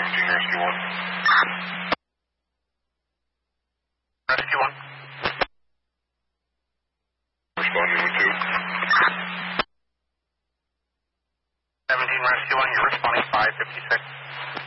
Rescue 1. Rescue 1. Responding with 2. 17 Rescue 1, you're responding 556.